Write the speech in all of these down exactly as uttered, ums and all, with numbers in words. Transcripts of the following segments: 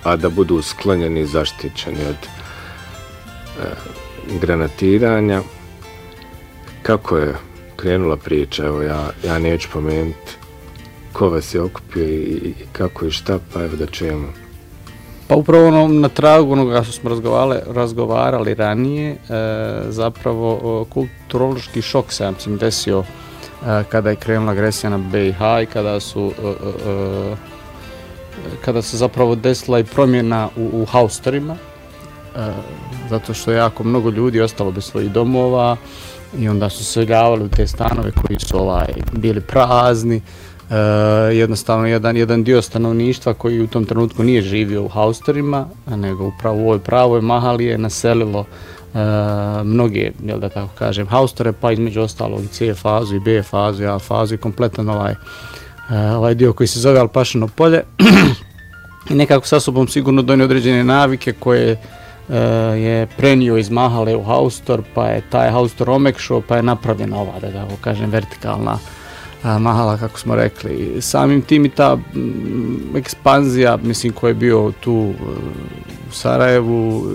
a da budu sklonjeni i zaštićeni od e, granatiranja. Kako je krenula priča, evo ja, ja neću pomenuti ko vas je okupio i, i kako i šta, pa evo da čujemo. Pa upravo ono, na tragu onoga što smo razgovarali, razgovarali ranije, e, zapravo o, kulturološki šok se ja mislim desio e, kada je krenula agresija na B i H i kada su e, e, kada se zapravo desila i promjena u, u haustorima, e, zato što je jako mnogo ljudi ostalo bez svojih domova i onda su se useljavali u te stanove koji su ovaj, bili prazni. E, jednostavno jedan, jedan dio stanovništva koji u tom trenutku nije živio u haustorima, nego upravo u ovoj pravoj mahali je naselilo e, mnoge, jel da tako kažem, haustore, pa između ostalog i C fazu i B fazu i A fazu i kompletan ovaj, e, ovaj dio koji se zove Alpašino polje i nekako sa sobom sigurno donio određene navike koje e, je prenio iz mahale u haustor, pa je taj haustor omekšao, pa je napravljena ova, da tako kažem, vertikalna mahala, kako smo rekli. Samim tim i ta m, ekspanzija, mislim, koja je bio tu u Sarajevu,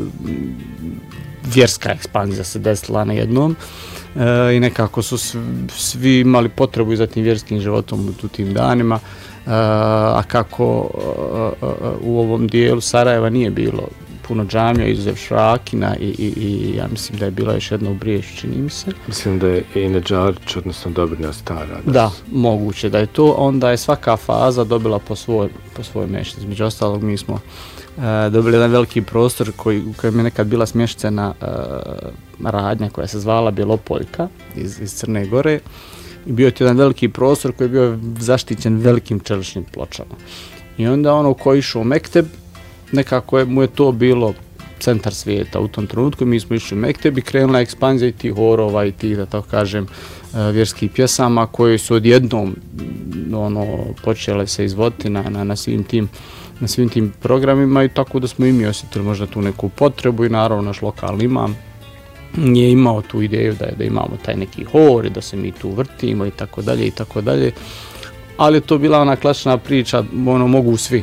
vjerska ekspanzija se desila na jednom e, i nekako su svi, svi imali potrebu za tim vjerskim životom u tim danima, e, a kako e, e, u ovom dijelu Sarajeva nije bilo puno džamija, izuzev Šrakina i, i, i ja mislim da je bila još jedna u Briješću, čini mi se. Mislim da je i Nedžarić, odnosno Dobrina Stara. Da, da, moguće da je to. Onda je svaka faza dobila po svoj, po svoj mješću. Između ostalog mi smo uh, dobili jedan veliki prostor koji, u kojem je nekad bila smještena uh, radnja koja se zvala Bjelopoljka iz, iz Crne Gore. I bio je to jedan veliki prostor koji je bio zaštićen velikim čeličnim pločama. I onda ono ko je išao u Mekteb, nekako je, mu je to bilo centar svijeta u tom trenutku. Mi smo išli u Mekteb i krenula ekspanzija i tih horova i tih, da tako kažem, vjerskih pjesama koje su odjednom ono, počele se izvoditi na, na, na, svim tim, na svim tim programima i tako da smo i mi osjetili možda tu neku potrebu i naravno naš lokalni imam je imao tu ideju da, da imamo taj neki hor i da se mi tu vrtimo i tako dalje i tako dalje. Ali je to bila ona klasična priča, ono, mogu svi.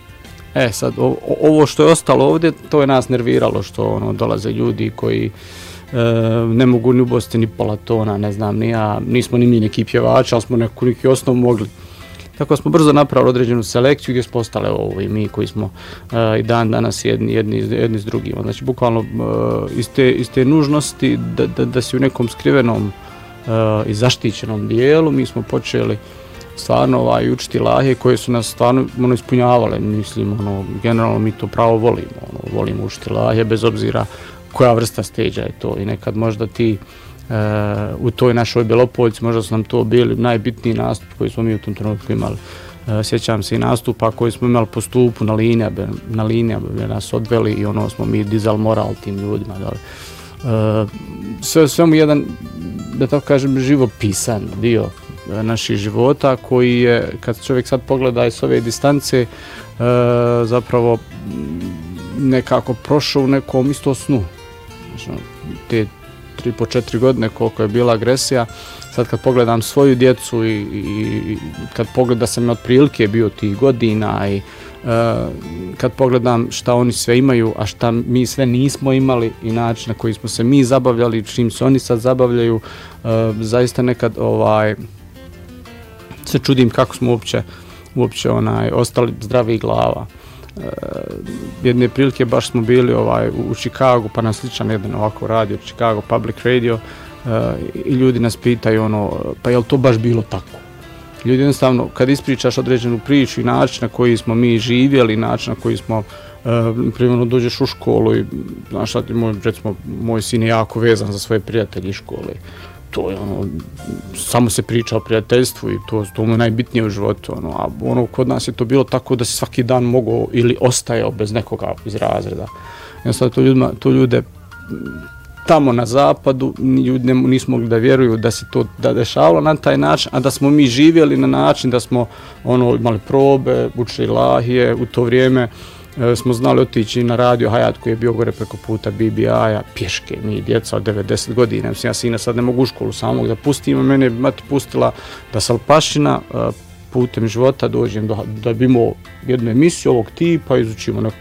E sad, o, ovo što je ostalo ovdje, to je nas nerviralo, što ono, dolaze ljudi koji e, ne mogu ni ubosti ni pola tona, ne znam, ni ja, nismo ni mi neki pjevači, ali smo neku, neki osnov mogli. Tako smo brzo napravili određenu selekciju gdje smo ostale ovo i mi koji smo e, i dan danas jedni, jedni, jedni s drugima. Znači, bukvalno e, iz, te, iz te nužnosti da, da, da si u nekom skrivenom e, i zaštićenom dijelu, mi smo počeli stvarno ovaj, učiti lahije koje su nas stvarno ono, ispunjavale. Mislim, ono, generalno mi to pravo volimo. Ono, volimo učiti lahije bez obzira koja vrsta steđa je to. I nekad možda ti e, u toj našoj Bjelopoljci možda su nam to bili najbitniji nastup koji smo mi u tom trenutku imali. E, sjećam se i nastupa koji smo imali po stupu na linija, na linija bi nas odveli i ono smo mi dizali moral tim ljudima. Da li. E, sve, sve mu jedan, da tako kažem, živopisan dio naših života koji je, kad čovjek sad pogleda iz ove distance, e, zapravo nekako prošao u nekom isto snu. Znači, te tri po četiri godine koliko je bila agresija, sad kad pogledam svoju djecu i, i, i kad pogledam sam otprilike bio tih godina i e, kad pogledam šta oni sve imaju, a šta mi sve nismo imali i način na koji smo se mi zabavljali, čim se oni sad zabavljaju, e, zaista nekad ovaj se čudim kako smo uopće, uopće onaj, ostali zdravih glava. E, jedne prilike baš smo bili ovaj, u, u Chicagu, pa nas sličan jedan ovako radio, Chicago Public Radio, e, i ljudi nas pitaju ono, pa je li to baš bilo tako? Ljudi jednostavno, kad ispričaš određenu priču i način na koji smo mi živjeli, način na koji smo, e, primjerno dođeš u školu i, znaš šta ti, moj, recimo, moj sin je jako vezan za svoje prijatelje iz škole. To je ono, samo se priča o prijateljstvu i to, to mu je najbitnije u životu. Ono, a ono, kod nas je to bilo tako da se svaki dan mogao ili ostajao bez nekoga iz razreda. Jednostavno, to, ljudima, to ljude tamo na zapadu, ljudi nismo mogli da vjeruju da se to da dešavalo na taj način, a da smo mi živjeli na način da smo ono, imali probe, učili lahije, u to vrijeme e, smo znali otići na radio Hayat koji je bio gore preko puta B B I-a, pješke, mi djeca od devedeset godina. Mislim, ja sina sad ne mogu u školu samog da pustim, a mene je mati pustila da s Alpašina e, putem života dođem do, da bi imao jednu emisiju ovog tipa, izučimo neku